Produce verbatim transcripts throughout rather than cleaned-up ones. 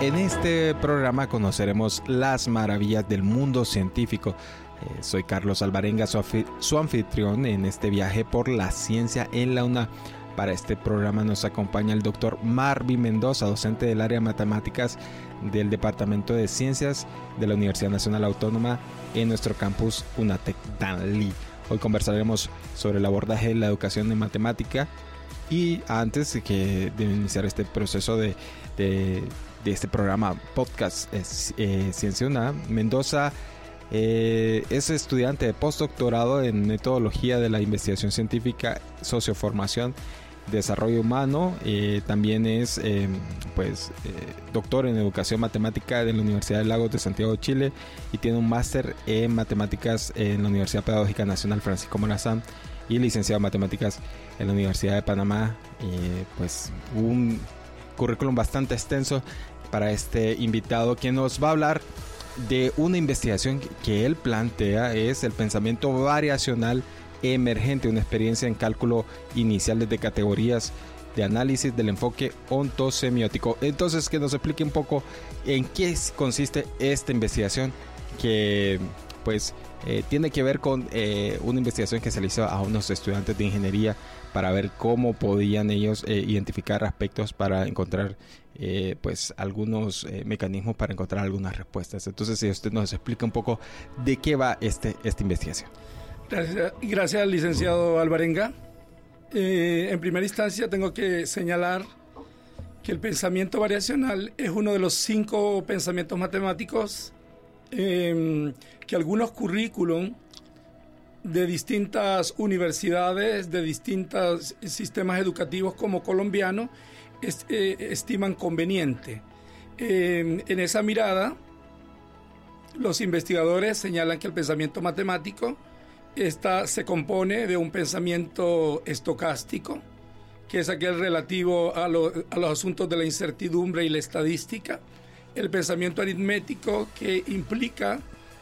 En este programa conoceremos las maravillas del mundo científico. Eh, soy Carlos Alvarenga, su, su anfitrión en este viaje por la ciencia en la UNA. Para este programa nos acompaña el doctor Marvin Mendoza, docente del área de matemáticas del Departamento de Ciencias de la Universidad Nacional Autónoma en nuestro campus UNATEC Danlí. Hoy conversaremos sobre el abordaje de la educación en matemática y antes de, que, de iniciar este proceso de, de, de este programa podcast eh, eh, Ciencia UNA, Mendoza eh, es estudiante de postdoctorado en metodología de la investigación científica, socioformación, desarrollo humano. Eh, también es eh, pues eh, doctor en educación matemática de la Universidad de Lagos de Santiago de Chile y tiene un máster en matemáticas en la Universidad Pedagógica Nacional Francisco Morazán y licenciado en matemáticas en la Universidad de Panamá. Eh, pues un currículum bastante extenso para este invitado, quien nos va a hablar de una investigación que él plantea, es el pensamiento variacional emergente, una experiencia en cálculo inicial de categorías de análisis del enfoque ontosemiótico. Entonces, que nos explique un poco en qué consiste esta investigación que pues eh, tiene que ver con eh, una investigación que se le hizo a unos estudiantes de ingeniería para ver cómo podían ellos eh, identificar aspectos para encontrar eh, pues algunos eh, mecanismos para encontrar algunas respuestas. Entonces, si usted nos explica un poco de qué va este, esta investigación. Gracias, gracias licenciado Alvarenga. Eh, en primera instancia tengo que señalar que el pensamiento variacional es uno de los cinco pensamientos matemáticos eh, que algunos currículum de distintas universidades, de distintos sistemas educativos como colombiano, es, eh, estiman conveniente. Eh, en esa mirada, los investigadores señalan que el pensamiento matemático Esta se compone de un pensamiento estocástico, que es aquel relativo a, lo, a los asuntos de la incertidumbre y la estadística. El pensamiento aritmético, que implica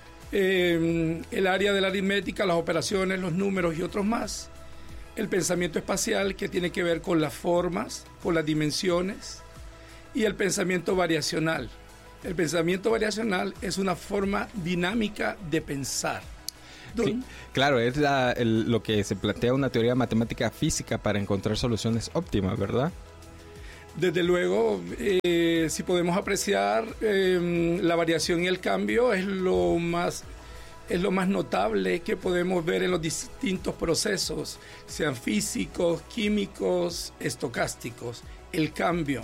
eh, el área de la aritmética, las operaciones, los números y otros más. El pensamiento espacial, que tiene que ver con las formas, con las dimensiones. Y el pensamiento variacional. El pensamiento variacional es una forma dinámica de pensar. Sí, claro, es la, el, lo que se plantea una teoría matemática física para encontrar soluciones óptimas, ¿verdad? Desde luego, eh, si podemos apreciar eh, la variación y el cambio es lo más es lo más notable que podemos ver en los distintos procesos, sean físicos, químicos, estocásticos. El cambio.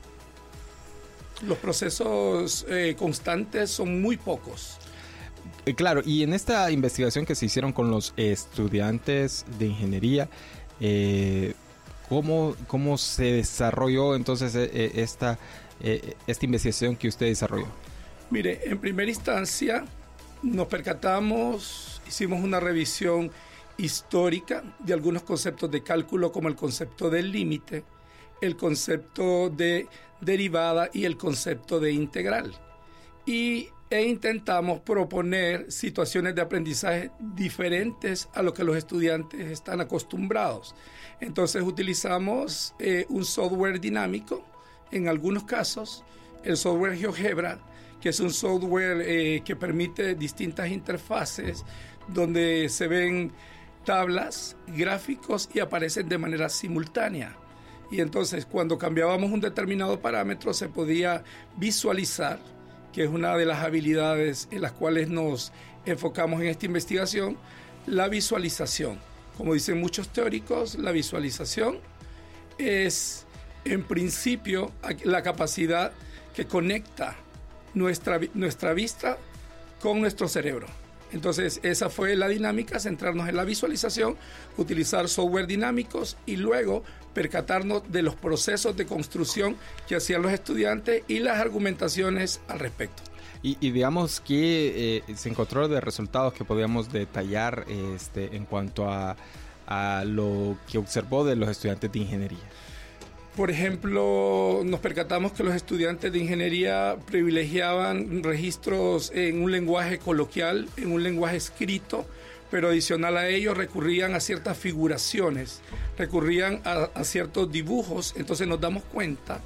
Los procesos eh, constantes son muy pocos. Eh, claro, y en esta investigación que se hicieron con los estudiantes de ingeniería, eh, ¿cómo, ¿cómo se desarrolló entonces eh, esta, eh, esta investigación que usted desarrolló? Mire, en primera instancia nos percatamos, hicimos una revisión histórica de algunos conceptos de cálculo, como el concepto del límite, el concepto de derivada y el concepto de integral. Y e intentamos proponer situaciones de aprendizaje diferentes a lo que los estudiantes están acostumbrados. Entonces utilizamos eh, un software dinámico, en algunos casos, el software GeoGebra, que es un software eh, que permite distintas interfaces donde se ven tablas, gráficos y aparecen de manera simultánea. Y entonces cuando cambiábamos un determinado parámetro se podía visualizar, que es una de las habilidades en las cuales nos enfocamos en esta investigación, la visualización. Como dicen muchos teóricos, la visualización es, en principio, la capacidad que conecta nuestra, nuestra vista con nuestro cerebro. Entonces, esa fue la dinámica, centrarnos en la visualización, utilizar software dinámicos y luego percatarnos de los procesos de construcción que hacían los estudiantes y las argumentaciones al respecto. Y, y digamos que eh, se encontró de resultados que podíamos detallar este, en cuanto a, a lo que observó de los estudiantes de ingeniería. Por ejemplo, nos percatamos que los estudiantes de ingeniería privilegiaban registros en un lenguaje coloquial, en un lenguaje escrito, pero adicional a ello recurrían a ciertas figuraciones, recurrían a, a ciertos dibujos. Entonces nos damos cuenta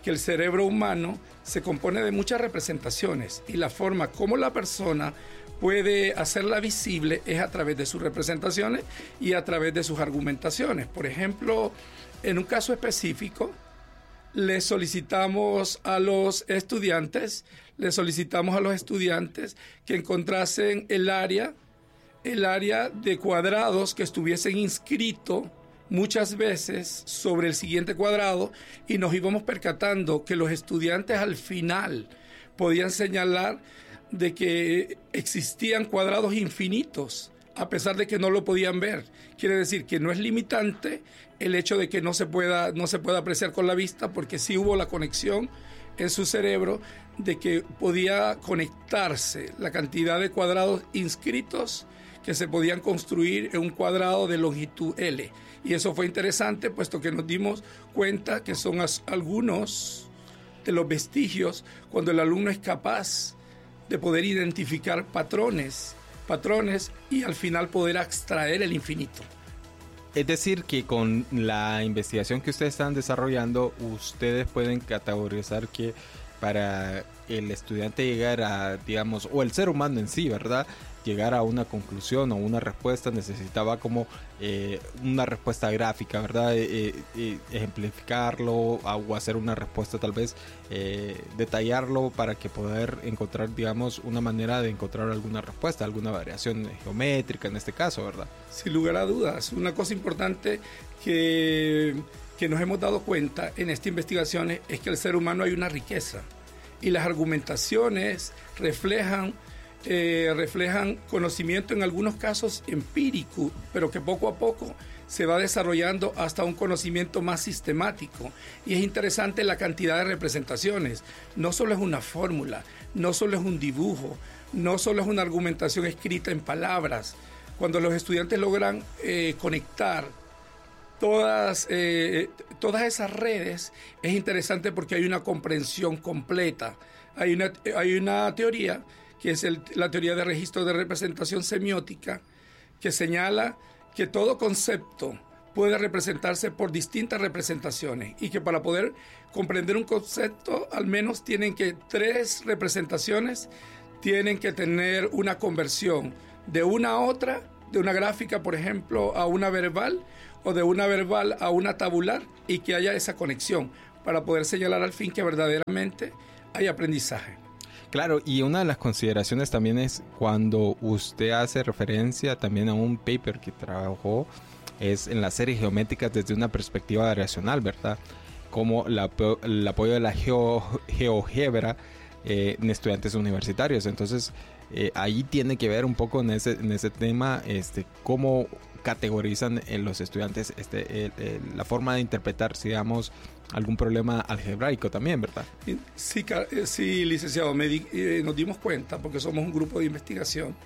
que el cerebro humano se compone de muchas representaciones y la forma como la persona puede hacerla visible es a través de sus representaciones y a través de sus argumentaciones. Por ejemplo, en un caso específico, le solicitamos a los estudiantes, le solicitamos a los estudiantes que encontrasen el área, el área de cuadrados que estuviesen inscritos muchas veces sobre el siguiente cuadrado, y nos íbamos percatando que los estudiantes al final podían señalar de que existían cuadrados infinitos, a pesar de que no lo podían ver. Quiere decir que no es limitante el hecho de que no se pueda, no se pueda apreciar con la vista, porque sí hubo la conexión en su cerebro de que podía conectarse la cantidad de cuadrados inscritos que se podían construir en un cuadrado de longitud L. Y eso fue interesante, puesto que nos dimos cuenta que son as- algunos de los vestigios cuando el alumno es capaz de poder identificar patrones, patrones y al final poder extraer el infinito. Es decir, que con la investigación que ustedes están desarrollando, ustedes pueden categorizar que para el estudiante llegar a, digamos, o el ser humano en sí, ¿verdad?, llegar a una conclusión o una respuesta, necesitaba como eh, una respuesta gráfica, ¿verdad? Eh, eh, ejemplificarlo o hacer una respuesta tal vez, eh, detallarlo para que poder encontrar, digamos, una manera de encontrar alguna respuesta, alguna variación geométrica en este caso, ¿verdad? Sin lugar a dudas, una cosa importante que, que nos hemos dado cuenta en esta investigación es que el ser humano hay una riqueza y las argumentaciones reflejan Eh, reflejan conocimiento en algunos casos empírico, pero que poco a poco se va desarrollando hasta un conocimiento más sistemático. Y es interesante la cantidad de representaciones. No solo es una fórmula, no solo es un dibujo, no solo es una argumentación escrita en palabras. Cuando los estudiantes logran eh, conectar todas, eh, todas esas redes, es interesante porque hay una comprensión completa. Hay una, hay una teoría que es el, la teoría de registro de representación semiótica, que señala que todo concepto puede representarse por distintas representaciones y que para poder comprender un concepto, al menos tienen que tres representaciones tienen que tener una conversión de una a otra, de una gráfica, por ejemplo, a una verbal, o de una verbal a una tabular, y que haya esa conexión para poder señalar al fin que verdaderamente hay aprendizaje. Claro, y una de las consideraciones también es cuando usted hace referencia también a un paper que trabajó, es en las series geométricas desde una perspectiva variacional, ¿verdad? Como la, el apoyo de la geo, GeoGebra eh, en estudiantes universitarios. Entonces, eh, ahí tiene que ver un poco en ese, en ese tema, este, cómo categorizan en los estudiantes este, el, el, la forma de interpretar, digamos, algún problema algebraico también, ¿verdad? Sí, sí, licenciado, me di, eh, nos dimos cuenta, porque somos un grupo de investigación,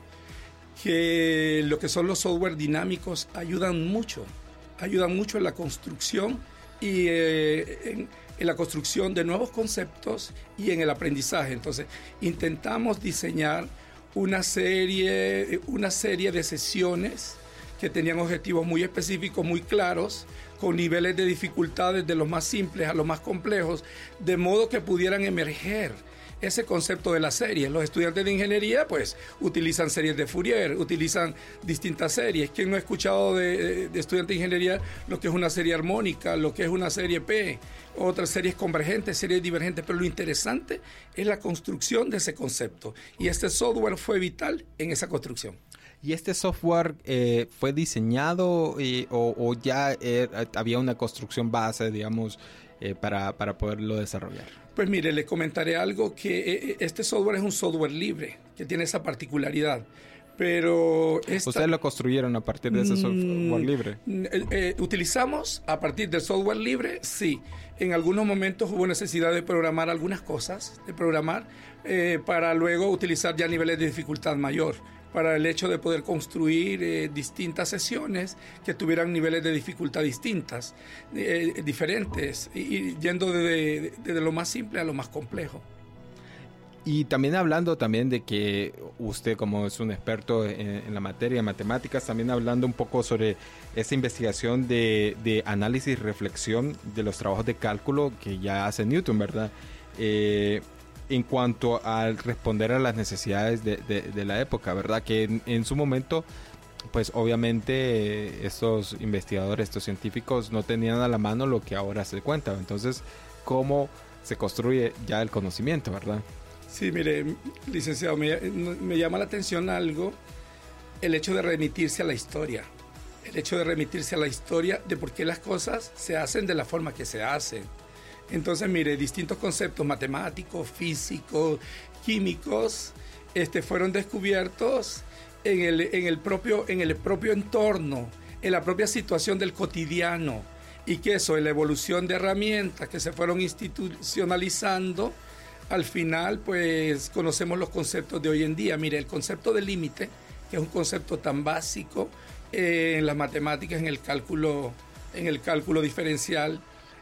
que lo que son los software dinámicos ayudan mucho, ayudan mucho en la construcción y eh, en, en la construcción de nuevos conceptos y en el aprendizaje. Entonces, intentamos diseñar una serie, una serie de sesiones que tenían objetivos muy específicos, muy claros, con niveles de dificultad desde los más simples a los más complejos, de modo que pudieran emerger ese concepto de la serie. Los estudiantes de ingeniería, pues, utilizan series de Fourier, utilizan distintas series. ¿Quién no ha escuchado de, de estudiantes de ingeniería lo que es una serie armónica, lo que es una serie P, otras series convergentes, series divergentes? Pero lo interesante es la construcción de ese concepto. Y este software fue vital en esa construcción. ¿Y este software eh, fue diseñado eh, o, o ya eh, había una construcción base, digamos, eh, para, para poderlo desarrollar? Pues mire, le comentaré algo, que eh, este software es un software libre, que tiene esa particularidad. Pero esta, ¿ustedes lo construyeron a partir de ese software libre? Eh, eh, ¿Utilizamos a partir del software libre? Sí. En algunos momentos hubo necesidad de programar algunas cosas, de programar, eh, para luego utilizar ya niveles de dificultad mayor, para el hecho de poder construir eh, distintas sesiones que tuvieran niveles de dificultad distintas, eh, diferentes, y, y yendo desde de, de lo más simple a lo más complejo. Y también hablando también de que usted, como es un experto en, en la materia de matemáticas, también hablando un poco sobre esta investigación de, de análisis y reflexión de los trabajos de cálculo que ya hace Newton, ¿verdad? Eh, en cuanto a responder a las necesidades de, de, de la época, ¿verdad? Que en, en su momento, pues obviamente estos investigadores, estos científicos no tenían a la mano lo que ahora se cuenta. Entonces, ¿cómo se construye ya el conocimiento, verdad? Sí, mire, licenciado, me, me llama la atención algo, el hecho de remitirse a la historia, el hecho de remitirse a la historia de por qué las cosas se hacen de la forma que se hacen. Entonces, mire, distintos conceptos matemáticos, físicos, químicos, este, fueron descubiertos en el, en el propio, en el propio entorno, en la propia situación del cotidiano, y que eso, en la evolución de herramientas que se fueron institucionalizando, al final, pues, conocemos los conceptos de hoy en día. Mire, el concepto de límite, que es un concepto tan básico eh, en las matemáticas, en el cálculo, en el cálculo diferencial,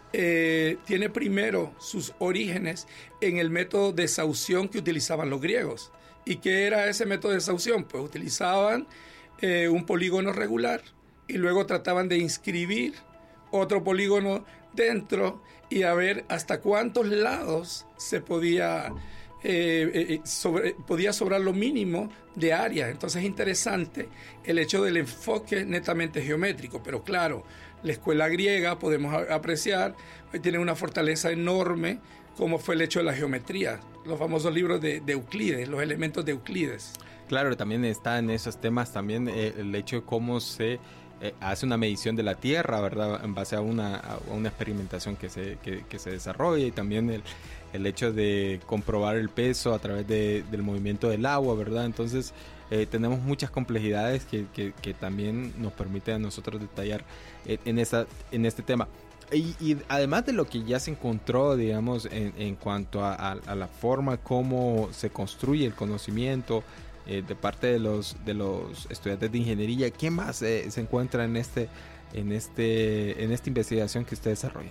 eh, tiene primero sus orígenes en el método de Saución que utilizaban los griegos. ¿Y qué era ese método de Saución? Pues utilizaban eh, un polígono regular y luego trataban de inscribir otro polígono dentro y a ver hasta cuántos lados se podía, eh, eh, sobre, podía sobrar lo mínimo de área. Entonces es interesante el hecho del enfoque netamente geométrico, pero claro, la escuela griega, podemos apreciar, tiene una fortaleza enorme, como fue el hecho de la geometría, los famosos libros de, de Euclides, los elementos de Euclides. Claro, también está en esos temas también eh, el hecho de cómo se eh, hace una medición de la Tierra, ¿verdad? En base a una, a una experimentación que se, que, que se desarrolla, y también el, el hecho de comprobar el peso a través de, del movimiento del agua, ¿verdad? Entonces eh, tenemos muchas complejidades que, que, que también nos permiten a nosotros detallar en, en, esta, en este tema. Y, y además de lo que ya se encontró, digamos, en, en cuanto a, a, a la forma como se construye el conocimiento eh, de parte de los de los estudiantes de ingeniería, ¿qué más eh, se encuentra en este en este en esta investigación que usted desarrolla?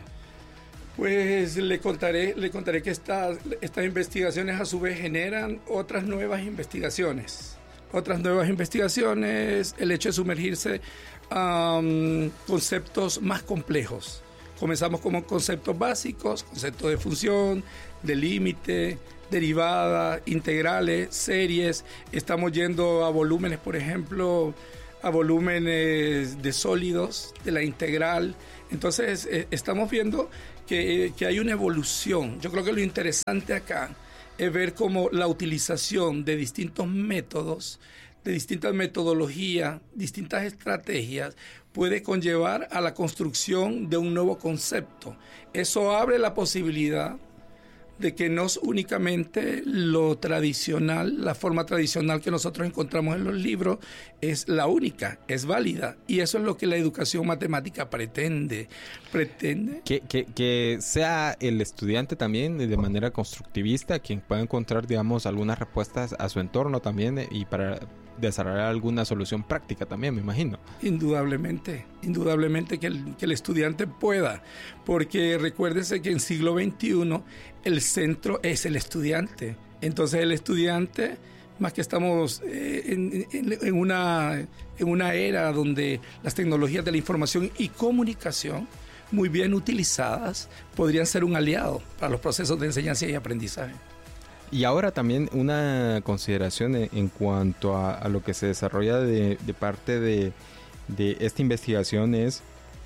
Pues le contaré le contaré que estas estas investigaciones a su vez generan otras nuevas investigaciones, otras nuevas investigaciones, el hecho de sumergirse a um, conceptos más complejos. Comenzamos con conceptos básicos, conceptos de función, de límite, derivada, integrales, series. Estamos yendo a volúmenes, por ejemplo, a volúmenes de sólidos, de la integral. Entonces, eh, estamos viendo que, que hay una evolución. Yo creo que lo interesante acá es ver cómo la utilización de distintos métodos, de distintas metodologías, distintas estrategias, puede conllevar a la construcción de un nuevo concepto. Eso abre la posibilidad de que no es únicamente lo tradicional, la forma tradicional que nosotros encontramos en los libros, es la única, es válida. Y eso es lo que la educación matemática pretende. Pretende que, que, que sea el estudiante también de manera constructivista quien pueda encontrar, digamos, algunas respuestas a su entorno también, y para desarrollar alguna solución práctica también, me imagino. Indudablemente, indudablemente que el, que el estudiante pueda, porque recuérdese que en siglo veintiuno el centro es el estudiante. Entonces el estudiante, más que estamos eh, en, en, en, una, en una era donde las tecnologías de la información y comunicación, muy bien utilizadas, podrían ser un aliado para los procesos de enseñanza y aprendizaje. Y ahora también una consideración en, en cuanto a, a lo que se desarrolla de, de parte de, de esta investigación es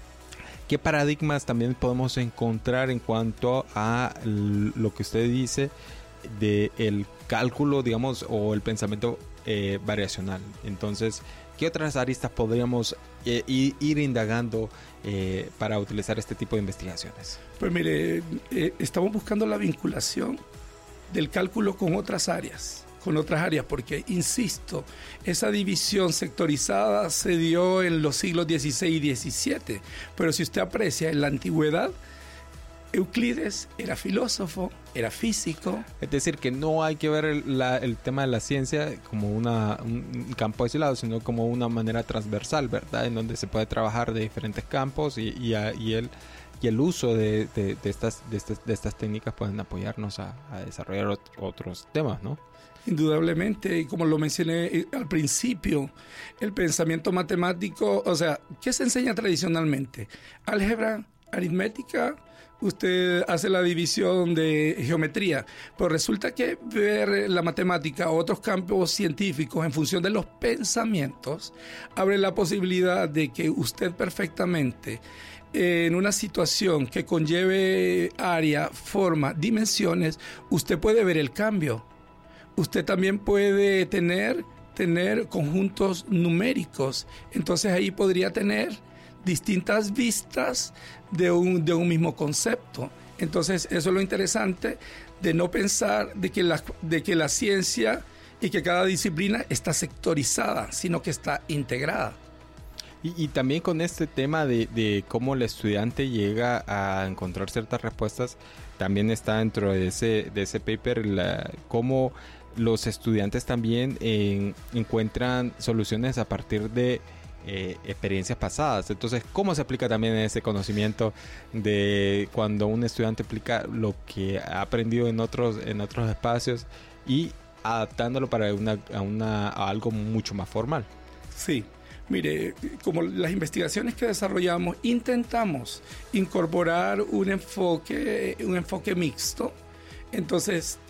qué paradigmas también podemos encontrar en cuanto a lo que usted dice de el cálculo, digamos, o el pensamiento eh, variacional. Entonces, ¿qué otras aristas podríamos eh, ir, ir indagando eh, para utilizar este tipo de investigaciones? Pues mire, eh, estamos buscando la vinculación del cálculo con otras áreas, con otras áreas, porque, insisto, esa división sectorizada se dio en los siglos dieciséis y diecisiete, pero si usted aprecia en la antigüedad, Euclides era filósofo, era físico. Es decir, que no hay que ver el, la, el tema de la ciencia como una, un campo aislado, sino como una manera transversal, ¿verdad? En donde se puede trabajar de diferentes campos y, y, y él y el uso de, de, de, estas, de, estas, de estas técnicas pueden apoyarnos a, a desarrollar ot- otros temas, ¿no? Indudablemente, y como lo mencioné al principio, el pensamiento matemático, o sea, ¿qué se enseña tradicionalmente? Álgebra, aritmética, usted hace la división de geometría, pero resulta que ver la matemática o otros campos científicos en función de los pensamientos abre la posibilidad de que usted perfectamente, en una situación que conlleve área, forma, dimensiones, usted puede ver el cambio. Usted también puede tener, tener conjuntos numéricos. Entonces ahí podría tener distintas vistas de un, de un mismo concepto. Entonces eso es lo interesante de no pensar de que la, de que la ciencia y que cada disciplina está sectorizada, sino que está integrada. Y, y también con este tema de, de cómo el estudiante llega a encontrar ciertas respuestas, también está dentro de ese, de ese paper la, cómo los estudiantes también eh, encuentran soluciones a partir de eh, experiencias pasadas. Entonces, ¿cómo se aplica también ese conocimiento de cuando un estudiante aplica lo que ha aprendido en otros, en otros espacios y adaptándolo para una, a, una, a algo mucho más formal? Sí. Mire, como las investigaciones que desarrollamos, intentamos incorporar un enfoque, un enfoque mixto. Entonces,